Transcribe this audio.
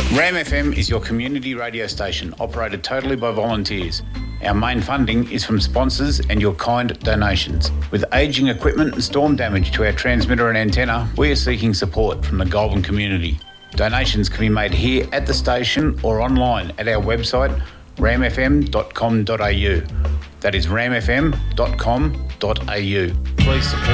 Ram FM is your community radio station, operated totally by volunteers. Our main funding is from sponsors and your kind donations. With ageing equipment and storm damage to our transmitter and antenna, we are seeking support from the Goulburn community. Donations can be made here at the station or online at our website, ramfm.com.au. That is ramfm.com.au. Please support